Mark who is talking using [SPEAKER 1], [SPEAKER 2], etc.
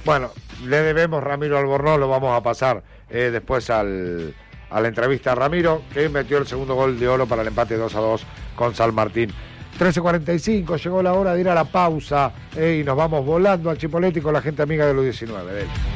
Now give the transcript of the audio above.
[SPEAKER 1] Bueno, le debemos Ramiro Albornoz, lo vamos a pasar después a la entrevista a Ramiro, que metió el segundo gol de oro para el empate 2-2 con San Martín. 13:45, llegó la hora de ir a la pausa y nos vamos volando al Chipolete con la gente amiga de los 19.